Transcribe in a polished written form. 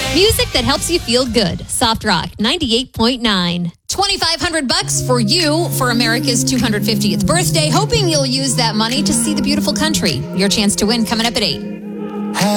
Music that helps you feel good. Soft Rock 98.9. $2,500 for you for America's 250th birthday. Hoping you'll use that money to see the beautiful country. Your chance to win coming up at 8.